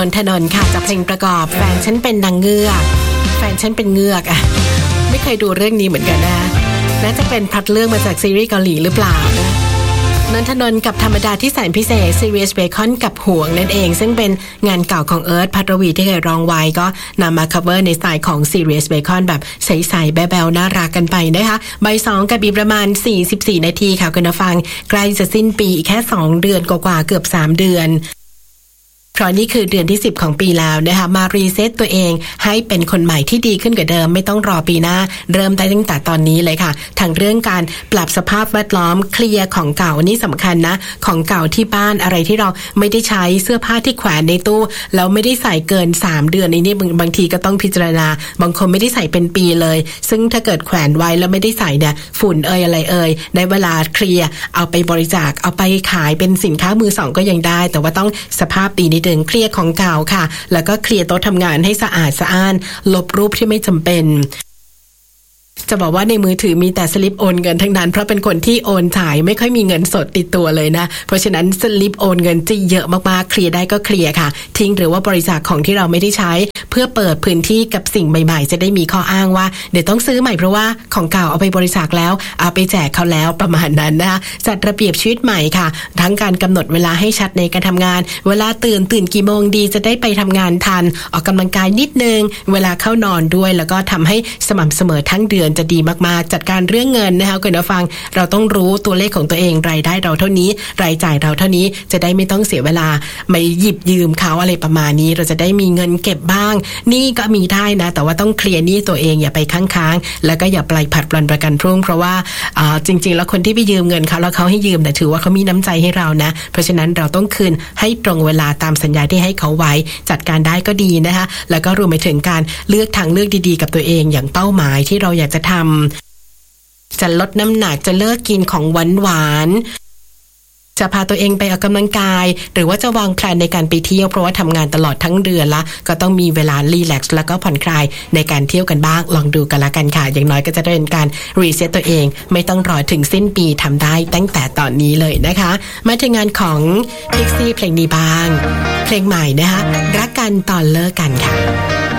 นนทนนท์ค่ะจากเพลงประกอบแฟนฉันเป็นนางเงือกแฟนฉันเป็นเงือกไม่เคยดูเรื่องนี้เหมือนกันนะน่าจะเป็นพล็อตเรื่องมาจากซีรีส์เกาหลีหรือเปล่านะนนทนนท์กับธรรมดาที่แสนพิเศษ Serious Bacon กับห่วงนั่นเองซึ่งเป็นงานเก่าของเอิร์ธ ภัทรวีที่เคยร้องไว้ก็นำมา cover ในสไตล์ของ Serious Bacon แบบใสๆแบ๊วๆน่ารักกันไปนะคะบ่าย 2 กับอีกประมาณ44นาทีค่ะคุณผู้ฟังใกล้จะสิ้นปีแค่2เดือนกว่าๆเกือบ3เดือนเพราะนี่คือเดือนที่10ของปีแล้วนะคะมารีเซ็ตตัวเองให้เป็นคนใหม่ที่ดีขึ้นกว่าเดิมไม่ต้องรอปีหน้าเริ่มได้ตั้งแต่ตอนนี้เลยค่ะทั้งเรื่องการปรับสภาพแวดล้อมเคลียร์ของเก่านี่สำคัญนะของเก่าที่บ้านอะไรที่เราไม่ได้ใช้เสื้อผ้าที่แขวนในตู้แล้วไม่ได้ใส่เกิน3เดือนนี่บางทีก็ต้องพิจารณาบางคนไม่ได้ใส่เป็นปีเลยซึ่งถ้าเกิดแขวนไว้แล้วไม่ได้ใส่เนี่ยฝุ่นอะไรได้เวลาเคลียร์เอาไปบริจาคเอาไปขายเป็นสินค้ามือสองก็ยังได้แต่ว่าต้องสภาพดีนิดนึงเคลียร์ของเก่าค่ะแล้วก็เคลียร์โต๊ะทำงานให้สะอาดสะอ้านลบรูปที่ไม่จำเป็นจะบอกว่าในมือถือมีแต่สลิปโอนเงินทั้งนั้นเพราะเป็นคนที่โอนจ่ายไม่ค่อยมีเงินสดติดตัวเลยนะเพราะฉะนั้นสลิปโอนเงินจะเยอะมากๆเคลียร์ได้ก็เคลียร์ค่ะทิ้งหรือว่าบริจาคของที่เราไม่ได้ใช้เพื่อเปิดพื้นที่กับสิ่งใหม่ๆจะได้มีข้ออ้างว่าเดี๋ยวต้องซื้อใหม่เพราะว่าของเก่าเอาไปบริจาคแล้วเอาไปแจกเขาแล้วประมาณนั้นนะคะจัดระเบียบชีวิตใหม่ค่ะทั้งการกำหนดเวลาให้ชัดในการทำงานเวลาตื่นกี่โมงดีจะได้ไปทำงานทันออกกำลังกายนิดนึงเวลาเข้านอนด้วยแล้วก็ทำให้สม่ำเสมอทั้งเดือนจะดีมากๆจัดการเรื่องเงินนะคะคุณผู้ฟังเราต้องรู้ตัวเลขของตัวเองรายได้เราเท่านี้รายจ่ายเราเท่านี้จะได้ไม่ต้องเสียเวลาไม่หยิบยืมเขาอะไรประมาณนี้เราจะได้มีเงินเก็บบ้างนี่ก็มีได้นะแต่ว่าต้องเคลียร์หนี้ตัวเองอย่าไปค้างๆแล้วก็อย่าปล่อยผัดปลนประกันพรุ่งเพราะว่าจริงๆแล้วคนที่ไปยืมเงินเขาแล้วเขาให้ยืมแต่ถือว่าเขามีน้ำใจให้เรานะเพราะฉะนั้นเราต้องคืนให้ตรงเวลาตามสัญญาที่ให้เขาไว้จัดการได้ก็ดีนะคะแล้วก็รวมไปถึงการเลือกทางเลือกดีๆกับตัวเองอย่างเป้าหมายที่เราอยากจะทำจะลดน้ำหนักจะเลิกกินของหวานจะพาตัวเองไปออกกำลังกายหรือว่าจะวางแผนในการไปเที่ยวเพราะว่าทำงานตลอดทั้งเดือนละก็ต้องมีเวลารีแลกซ์แล้วก็ผ่อนคลายในการเที่ยวกันบ้างลองดูกันละกันค่ะอย่างน้อยก็จะได้เป็นการรีเซ็ตตัวเองไม่ต้องรอถึงสิ้นปีทำได้ตั้งแต่ตอนนี้เลยนะคะมาถึงงานของพิกซี่เพลงนี้บ้างเพลงใหม่นะคะรักกันตอนเลิกกันค่ะ